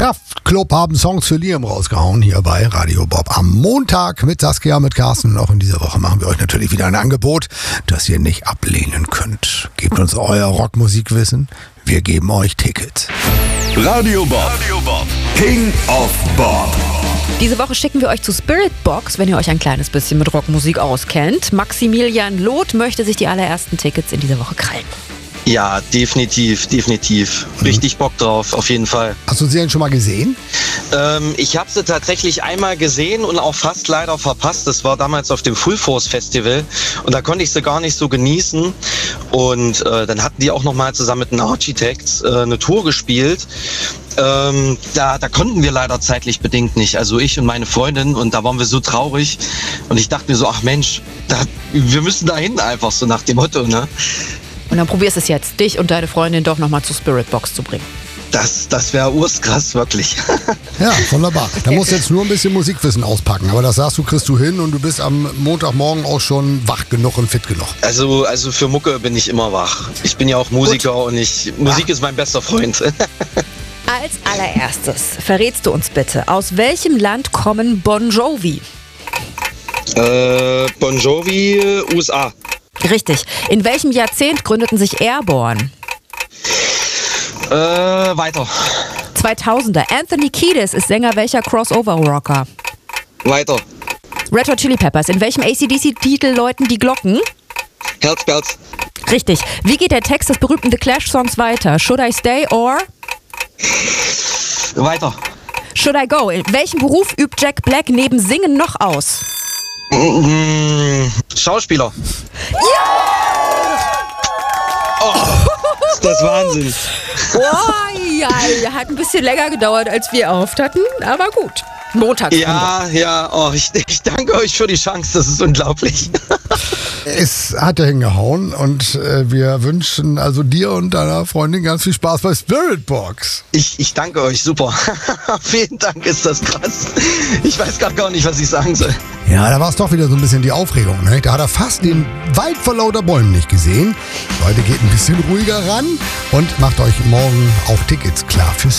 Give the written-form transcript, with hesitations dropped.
Kraftklub haben Songs für Liam rausgehauen hier bei Radio Bob am Montag mit Saskia, mit Carsten. Und auch in dieser Woche machen wir euch natürlich wieder ein Angebot, das ihr nicht ablehnen könnt. Gebt uns euer Rockmusikwissen, wir geben euch Tickets. Radio Bob, King of Bob. Diese Woche schicken wir euch zu Spiritbox, wenn ihr euch ein kleines bisschen mit Rockmusik auskennt. Maximilian Loth möchte sich die allerersten Tickets in dieser Woche krallen. Ja, definitiv. Richtig Bock drauf, auf jeden Fall. Hast du sie denn schon mal gesehen? Ich habe sie tatsächlich einmal gesehen und auch fast leider verpasst. Das war damals auf dem Full Force Festival und da konnte ich sie gar nicht so genießen. Und dann hatten die auch nochmal zusammen mit den Architects eine Tour gespielt. Da konnten wir leider zeitlich bedingt nicht, also ich und meine Freundin, und da waren wir so traurig und ich dachte mir so, ach Mensch, wir müssen da hin einfach, so nach dem Motto, ne? Und dann probierst es jetzt, dich und deine Freundin doch nochmal zu Spiritbox zu bringen. Das wäre urskrass, wirklich. Ja, wunderbar. Da musst du jetzt nur ein bisschen Musikwissen auspacken, aber das sagst du, kriegst du hin und du bist am Montagmorgen auch schon wach genug und fit genug. Also für Mucke bin ich immer wach. Ich bin ja auch Musiker und Musik ist mein bester Freund. Als allererstes verrätst du uns bitte, aus welchem Land kommen Bon Jovi? Bon Jovi, USA. Richtig. In welchem Jahrzehnt gründeten sich Airborne? Weiter. 2000er. Anthony Kiedis ist Sänger welcher Crossover-Rocker? Weiter. Red Hot Chili Peppers. In welchem AC/DC-Titel läuten die Glocken? Hells Bells. Richtig. Wie geht der Text des berühmten The Clash-Songs weiter? Should I stay or? Weiter. Should I go? In welchem Beruf übt Jack Black neben Singen noch aus? Schauspieler. Oh, ist das Wahnsinn. Oh, ja, hat ein bisschen länger gedauert, als wir erhofft hatten, aber gut. Montags. Ja, oh, ich danke euch für die Chance, das ist unglaublich. Es hat ja hingehauen und wir wünschen also dir und deiner Freundin ganz viel Spaß bei Spiritbox. Ich danke euch, super. Vielen Dank, ist das krass. Ich weiß gerade gar nicht, was ich sagen soll. Ja, da war es doch wieder so ein bisschen die Aufregung. Ne? Da hat er fast den Wald vor lauter Bäumen nicht gesehen. Heute geht ein bisschen ruhiger ran und macht euch morgen auch Tickets klar für